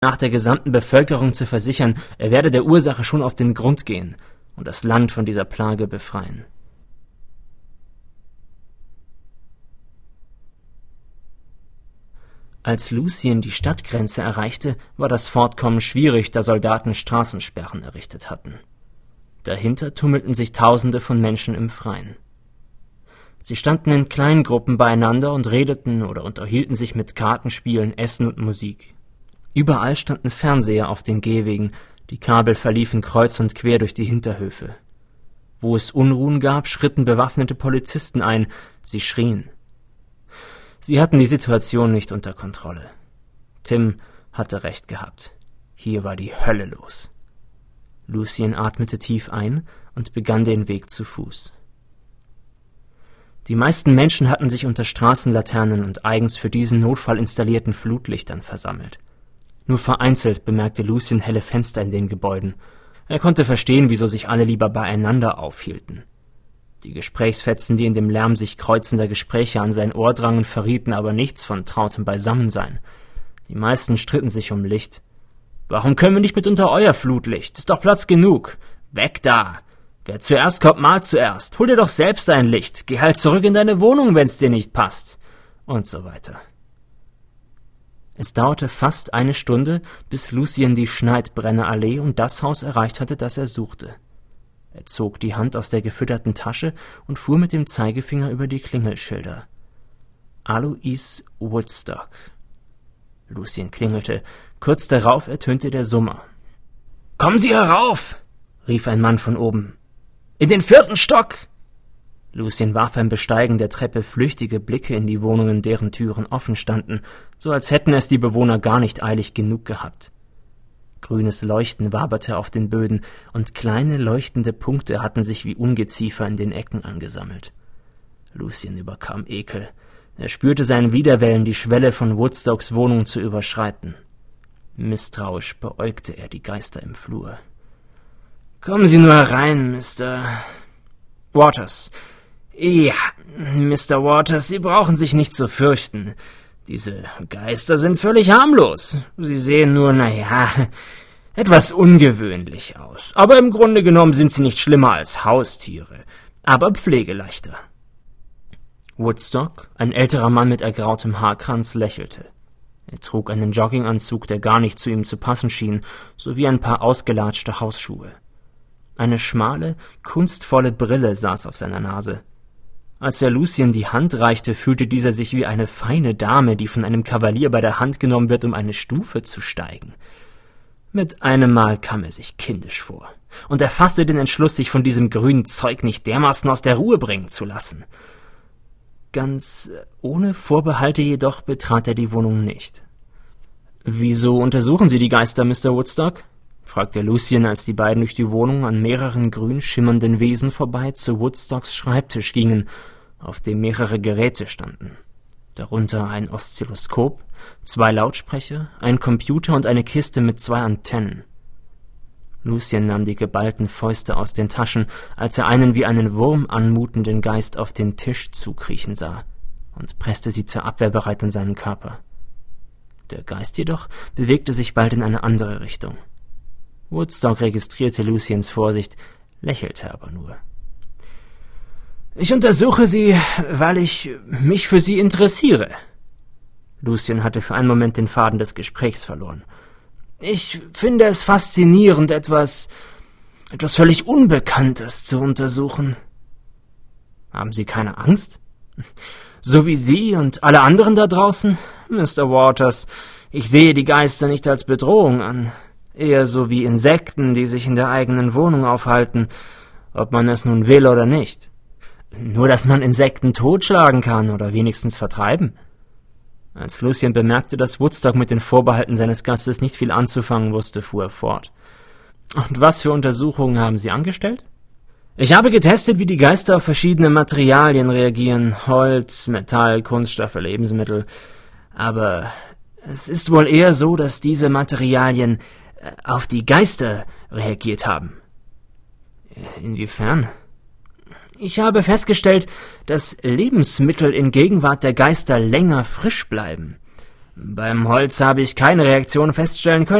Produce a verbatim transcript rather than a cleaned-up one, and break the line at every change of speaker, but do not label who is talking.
nach der gesamten Bevölkerung zu versichern, er werde der Ursache schon auf den Grund gehen und das Land von dieser Plage befreien. Als Lucien die Stadtgrenze erreichte, war das Fortkommen schwierig, da Soldaten Straßensperren errichtet hatten. Dahinter tummelten sich Tausende von Menschen im Freien. Sie standen in kleinen Gruppen beieinander und redeten oder unterhielten sich mit Kartenspielen, Essen und Musik. Überall standen Fernseher auf den Gehwegen, die Kabel verliefen kreuz und quer durch die Hinterhöfe. Wo es Unruhen gab, schritten bewaffnete Polizisten ein, sie schrien. Sie hatten die Situation nicht unter Kontrolle. Tim hatte recht gehabt. Hier war die Hölle los. Lucien atmete tief ein und begann den Weg zu Fuß. Die meisten Menschen hatten sich unter Straßenlaternen und eigens für diesen Notfall installierten Flutlichtern versammelt. Nur vereinzelt bemerkte Lucien helle Fenster in den Gebäuden. Er konnte verstehen, wieso sich alle lieber beieinander aufhielten. Die Gesprächsfetzen, die in dem Lärm sich kreuzender Gespräche an sein Ohr drangen, verrieten aber nichts von trautem Beisammensein. Die meisten stritten sich um Licht. »Warum können wir nicht mit unter euer Flutlicht? Ist doch Platz genug. Weg da! Wer zuerst kommt, mal zuerst. Hol dir doch selbst ein Licht. Geh halt zurück in deine Wohnung, wenn's dir nicht passt.« Und so weiter. Es dauerte fast eine Stunde, bis Lucien die Schneidbrennerallee und das Haus erreicht hatte, das er suchte. Er zog die Hand aus der gefütterten Tasche und fuhr mit dem Zeigefinger über die Klingelschilder. Alois Woodstock. Lucien klingelte. Kurz darauf ertönte der Summer. »Kommen Sie herauf!« rief ein Mann von oben. »In den vierten Stock!« Lucien warf beim Besteigen der Treppe flüchtige Blicke in die Wohnungen, deren Türen offen standen, so als hätten es die Bewohner gar nicht eilig genug gehabt. Grünes Leuchten waberte auf den Böden, und kleine leuchtende Punkte hatten sich wie Ungeziefer in den Ecken angesammelt. Lucien überkam Ekel. Er spürte seinen Widerwillen, die Schwelle von Woodstocks Wohnung zu überschreiten. Misstrauisch beäugte er die Geister im Flur. »Kommen Sie nur herein, Mister Waters. Ja, Mister Waters, Sie brauchen sich nicht zu fürchten. Diese Geister sind völlig harmlos. Sie sehen nur, naja, etwas ungewöhnlich aus. Aber im Grunde genommen sind sie nicht schlimmer als Haustiere, aber pflegeleichter.« Woodstock, ein älterer Mann mit ergrautem Haarkranz, lächelte. Er trug einen Jogginganzug, der gar nicht zu ihm zu passen schien, sowie ein paar ausgelatschte Hausschuhe. Eine schmale, kunstvolle Brille saß auf seiner Nase. Als er Lucien die Hand reichte, fühlte dieser sich wie eine feine Dame, die von einem Kavalier bei der Hand genommen wird, um eine Stufe zu steigen. Mit einem Mal kam er sich kindisch vor, und er fasste den Entschluss, sich von diesem grünen Zeug nicht dermaßen aus der Ruhe bringen zu lassen. Ganz ohne Vorbehalte jedoch betrat er die Wohnung nicht. »Wieso untersuchen Sie die Geister, Mister Woodstock?« fragte Lucien, als die beiden durch die Wohnung an mehreren grün schimmernden Wesen vorbei zu Woodstocks Schreibtisch gingen, auf dem mehrere Geräte standen. Darunter ein Oszilloskop, zwei Lautsprecher, ein Computer und eine Kiste mit zwei Antennen. Lucien nahm die geballten Fäuste aus den Taschen, als er einen wie einen Wurm anmutenden Geist auf den Tisch zukriechen sah, und presste sie zur Abwehr bereit an seinen Körper. Der Geist jedoch bewegte sich bald in eine andere Richtung. Woodstock registrierte Luciens Vorsicht, lächelte aber nur. »Ich untersuche Sie, weil ich mich für Sie interessiere.« Lucien hatte für einen Moment den Faden des Gesprächs verloren. »Ich finde es faszinierend, etwas, etwas völlig Unbekanntes zu untersuchen.« »Haben Sie keine Angst?« »So wie Sie und alle anderen da draußen, Mister Waters. Ich sehe die Geister nicht als Bedrohung an. Eher so wie Insekten, die sich in der eigenen Wohnung aufhalten, ob man es nun will oder nicht. Nur, dass man Insekten totschlagen kann oder wenigstens vertreiben.« Als Lucien bemerkte, dass Woodstock mit den Vorbehalten seines Gastes nicht viel anzufangen wusste, fuhr er fort. »Und was für Untersuchungen haben Sie angestellt?« »Ich habe getestet, wie die Geister auf verschiedene Materialien reagieren, Holz, Metall, Kunststoffe, Lebensmittel. Aber es ist wohl eher so, dass diese Materialien auf die Geister reagiert haben.« »Inwiefern?« »Ich habe festgestellt, dass Lebensmittel in Gegenwart der Geister länger frisch bleiben. Beim Holz habe ich keine Reaktion feststellen können.